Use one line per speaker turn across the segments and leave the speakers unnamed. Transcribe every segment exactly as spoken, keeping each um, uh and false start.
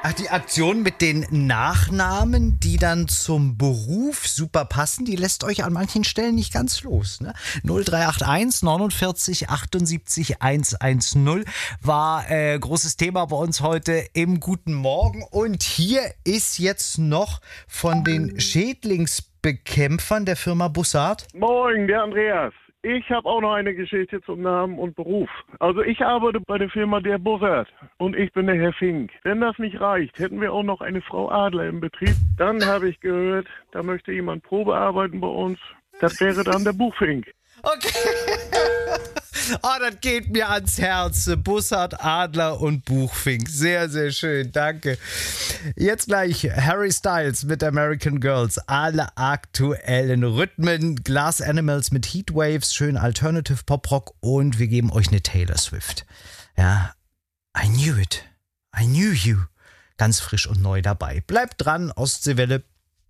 Ach, die Aktion mit den Nachnamen, die dann zum Beruf super passen, die lässt euch an manchen Stellen nicht ganz los. Ne? null drei acht eins neunundvierzig achtundsiebzig hundertzehn war äh, großes Thema bei uns heute im Guten Morgen. Und hier ist jetzt noch von den Schädlingsbekämpfern der Firma Bussard.
Moin, der Andreas. Ich habe auch noch eine Geschichte zum Namen und Beruf. Also ich arbeite bei der Firma der Bussard und ich bin der Herr Fink. Wenn das nicht reicht, hätten wir auch noch eine Frau Adler im Betrieb. Dann habe ich gehört, da möchte jemand Probe arbeiten bei uns. Das wäre dann der Buchfink.
Okay. Oh, das geht mir ans Herz. Bussard, Adler und Buchfink. Sehr, sehr schön. Danke. Jetzt gleich Harry Styles mit American Girls. Alle aktuellen Rhythmen. Glass Animals mit Heatwaves. Schön Alternative Pop Rock. Und wir geben euch eine Taylor Swift. Ja, I knew it. I knew you. Ganz frisch und neu dabei. Bleibt dran, Ostseewelle.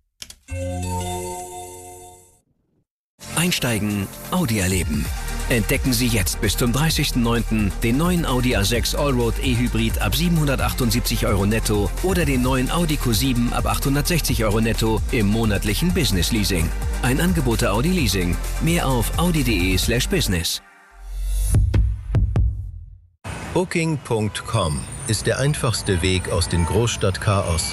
Einsteigen, Audi erleben. Entdecken Sie jetzt bis zum dreißigsten neunten den neuen Audi A sechs Allroad E-Hybrid ab siebenhundertachtundsiebzig Euro netto oder den neuen Audi Q sieben ab achthundertsechzig Euro netto im monatlichen Business Leasing. Ein Angebot der Audi Leasing. Mehr auf audi.de slash business.
Booking Punkt com ist der einfachste Weg aus dem Großstadtchaos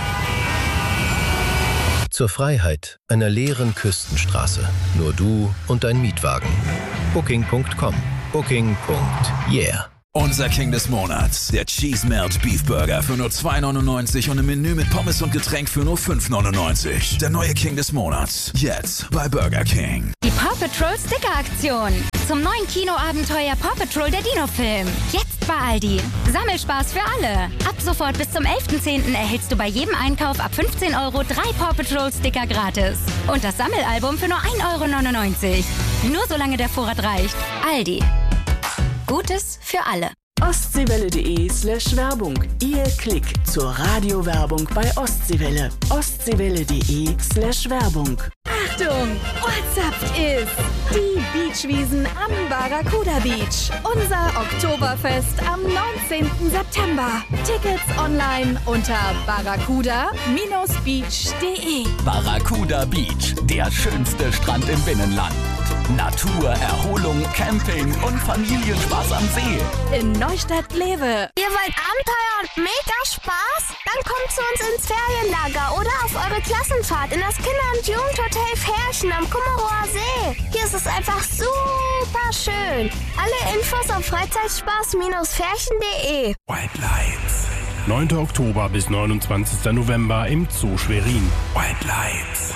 zur Freiheit einer leeren Küstenstraße. Nur du und dein Mietwagen. Booking Punkt com. Booking. Yeah.
Unser King des Monats, der Cheese Melt Beef Burger für nur zwei neunundneunzig und ein Menü mit Pommes und Getränk für nur fünf neunundneunzig. Der neue King des Monats, jetzt bei Burger King.
Die Paw Patrol Sticker Aktion zum neuen Kinoabenteuer Paw Patrol der Dino-Film. Jetzt bei Aldi. Sammelspaß für alle. Ab sofort bis zum elften zehnten erhältst du bei jedem Einkauf ab fünfzehn Euro drei Paw Patrol Sticker gratis. Und das Sammelalbum für nur ein Euro neunundneunzig. Nur solange der Vorrat reicht. Aldi. Gutes für alle.
Ostseewelle.de slash Werbung. Ihr Klick zur Radiowerbung bei Ostseewelle. Ostseewelle.de slash Werbung.
Achtung! Ortsaft ist die Beachwiesen am Barracuda Beach. Unser Oktoberfest am neunzehnten September. Tickets online unter barracuda Bindestrich beach Punkt de.
Barracuda Beach, der schönste Strand im Binnenland. Natur, Erholung, Camping und Familienspaß am See.
In Neustadt-Glewe.
Ihr wollt Abenteuer und mega Spaß? Dann kommt zu uns ins Ferienlager oder auf eure Klassenfahrt in das Kinder- und Jugendhotel Färchen am Kummerower See. Hier ist es einfach super schön. Alle Infos auf Freizeitspaß Bindestrich färchen Punkt de.
White Lights. neunten Oktober bis neunundzwanzigsten November im Zoo Schwerin. White Lights.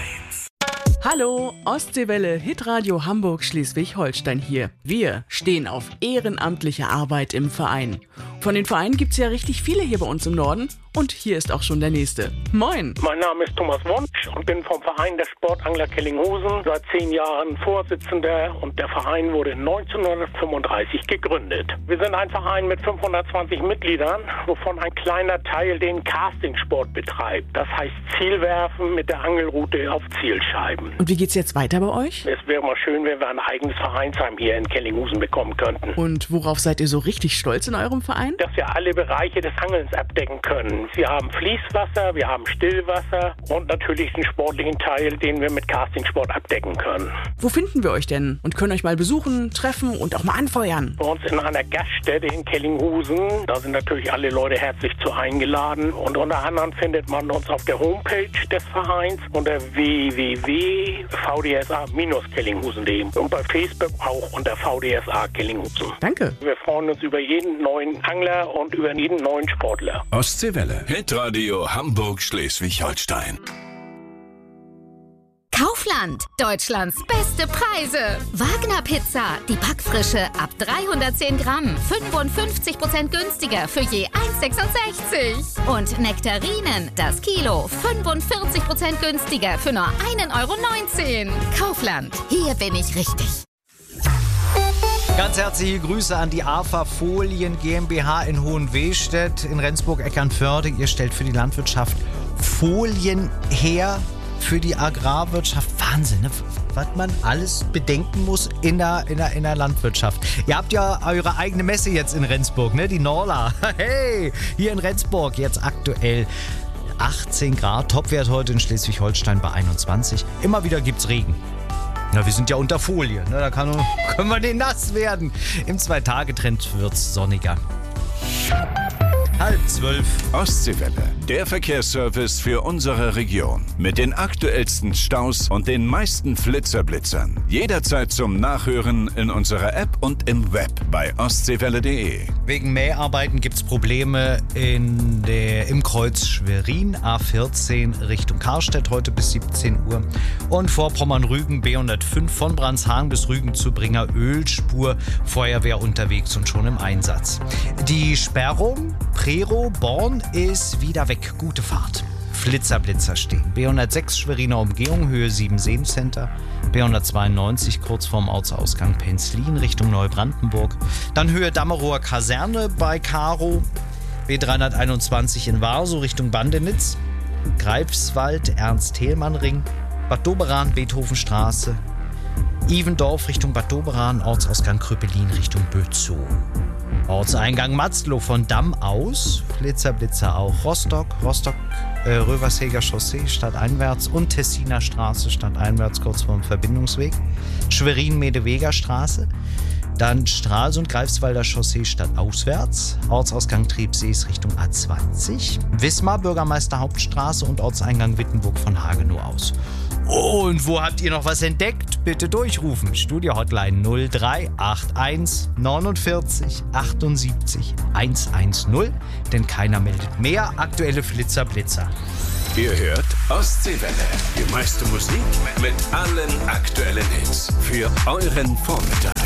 Hallo, Ostseewelle, Hitradio Hamburg Schleswig-Holstein hier. Wir stehen auf ehrenamtliche Arbeit im Verein. Von den Vereinen gibt's ja richtig viele hier bei uns im Norden. Und hier ist auch schon der nächste. Moin!
Mein Name ist Thomas Wunsch und bin vom Verein der Sportangler Kellinghusen seit zehn Jahren Vorsitzender und der Verein wurde neunzehnhundertfünfunddreißig gegründet. Wir sind ein Verein mit fünfhundertzwanzig Mitgliedern, wovon ein kleiner Teil den Castingsport betreibt. Das heißt Zielwerfen mit der Angelrute auf Zielscheiben.
Und wie geht's jetzt weiter bei euch?
Es wäre mal schön, wenn wir ein eigenes Vereinsheim hier in Kellinghusen bekommen könnten.
Und worauf seid ihr so richtig stolz in eurem Verein?
Dass wir alle Bereiche des Angelns abdecken können. Wir haben Fließwasser, wir haben Stillwasser und natürlich den sportlichen Teil, den wir mit Castingsport abdecken können.
Wo finden wir euch denn und können euch mal besuchen, treffen und auch mal anfeuern?
Bei uns in einer Gaststätte in Kellinghusen. Da sind natürlich alle Leute herzlich zu eingeladen. Und unter anderem findet man uns auf der Homepage des Vereins unter w w w punkt v d s a Bindestrich kellinghusen punkt de und bei Facebook auch unter V D S A Kellinghusen.
Danke.
Wir freuen uns über jeden neuen Angler und über jeden neuen Sportler.
Ostseewelle. Hitradio Hamburg Schleswig-Holstein.
Kaufland, Deutschlands beste Preise. Wagner Pizza, die Backfrische ab dreihundertzehn Gramm, fünfundfünfzig Prozent günstiger für je eins sechsundsechzig. Und Nektarinen, das Kilo, fünfundvierzig Prozent günstiger für nur ein Euro neunzehn. Kaufland, hier bin ich richtig.
Ganz herzliche Grüße an die A F A Folien GmbH in Hohenwestedt, in Rendsburg-Eckernförde. Ihr stellt für die Landwirtschaft Folien her. für die Agrarwirtschaft. Wahnsinn, ne? Was man alles bedenken muss in der, in, der, in der Landwirtschaft. Ihr habt ja eure eigene Messe jetzt in Rendsburg, ne? Die Norla. Hey, hier in Rendsburg jetzt aktuell achtzehn Grad. Topwert heute in Schleswig-Holstein bei einundzwanzig. Immer wieder gibt's Regen. Ja, wir sind ja unter Folie, ne? Da kann, können wir nicht nass werden. Im Zwei-Tage-Trend wird's sonniger. Halb zwölf.
Ostseewelle, der Verkehrsservice für unsere Region. Mit den aktuellsten Staus und den meisten Flitzerblitzern. Jederzeit zum Nachhören in unserer App und im Web bei ostseewelle punkt de.
Wegen Mäharbeiten gibt es Probleme in der, im Kreuz Schwerin, A vierzehn Richtung Karstedt heute bis siebzehn Uhr. Und Vorpommern-Rügen B hundertfünf von Brandshagen bis Rügen zu Bringer Ölspur. Feuerwehr unterwegs und schon im Einsatz. Die Sperrung Prero Born ist wieder weg. Gute Fahrt. Flitzerblitzer stehen. B hundertsechs Schweriner Umgehung, Höhe sieben Seencenter. B hundertzweiundneunzig kurz vorm Ortsausgang Penzlin Richtung Neubrandenburg. Dann Höhe Dammerower Kaserne bei Karo. B dreihunderteinundzwanzig in Warsow Richtung Bandenitz. Greifswald Ernst-Thälmann-Ring. Bad Doberan Beethovenstraße. Ivendorf Richtung Bad Doberan. Ortsausgang Krüppelin Richtung Bötzow. Ortseingang Matzlow von Damm aus, Flitzer, Blitzer auch. Rostock, Rostock, äh, Röversheger Chaussee stadteinwärts und Tessiner Straße stadteinwärts kurz vor dem Verbindungsweg. Schwerin-Medeweger Straße, dann Stralsund, Greifswalder Chaussee stadtauswärts. Ortsausgang Triebsees Richtung A zwanzig. Wismar, Bürgermeister Hauptstraße und Ortseingang Wittenburg von Hagenow aus. Und wo habt ihr noch was entdeckt? Bitte durchrufen. Studio-Hotline null drei acht eins neunundvierzig achtundsiebzig hundertzehn, denn keiner meldet mehr aktuelle Flitzer Blitzer.
Ihr hört Ostseewelle, die meiste Musik mit allen aktuellen Hits für euren Vormittag.